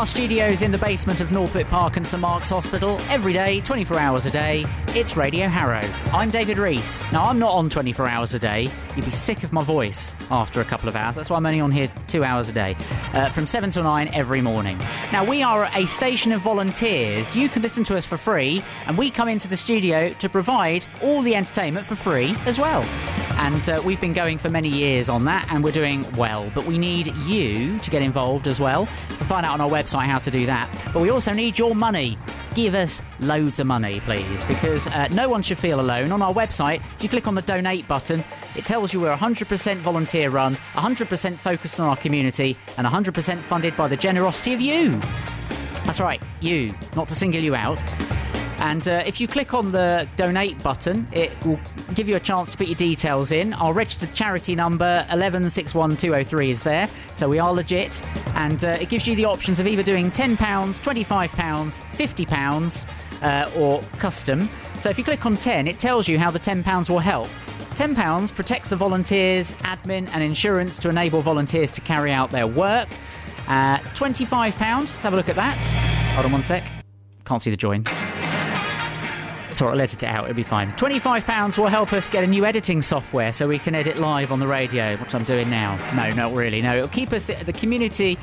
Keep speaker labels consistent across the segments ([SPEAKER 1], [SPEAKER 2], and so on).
[SPEAKER 1] our studios in the basement of Northwick Park and St Mark's Hospital, every day, 24 hours a day, it's Radio Harrow. I'm David Rees. Now, I'm not on 24 hours a day. You'd be sick of my voice after a couple of hours. That's why I'm only on here 2 hours a day, from 7 till 9 every morning. Now, we are a station of volunteers. You can listen to us for free, and we come into the studio to provide all the entertainment for free as well. And we've been going for many years on that, and we're doing well. But we need you to get involved as well. You can find out on our website how to do that. But we also need your money. Give us loads of money, please, because no one should feel alone. On our website, if you click on the donate button, it tells you we're 100% volunteer run, 100% focused on our community, and 100% funded by the generosity of you. That's right, you, not to single you out. And if you click on the donate button, it will give you a chance to put your details in. Our registered charity number 1161203 is there, so we are legit. And it gives you the options of either doing £10, £25, £50 or custom. So if you click on 10, it tells you how the £10 will help. £10 protects the volunteers, admin and insurance to enable volunteers to carry out their work. £25, let's have a look at that. Hold on one sec. Can't see the join. Sorry, I'll edit it out, it'll be fine. £25 will help us get a new editing software so we can edit live on the radio, which I'm doing now. No, not really. No, it'll keep us in the community,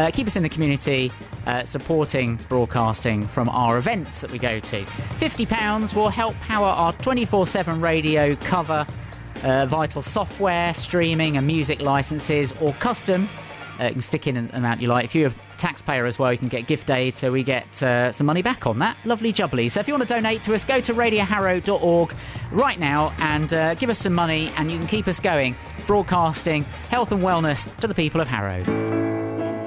[SPEAKER 1] supporting broadcasting from our events that we go to. £50 will help power our 24/7 radio cover, vital software, streaming and music licenses, or custom. You can stick in an amount you like. If you're a taxpayer as well, you can get gift aid, so we get some money back on that. Lovely jubbly. So if you want to donate to us, go to radioharrow.org right now and give us some money, and you can keep us going, broadcasting health and wellness to the people of Harrow.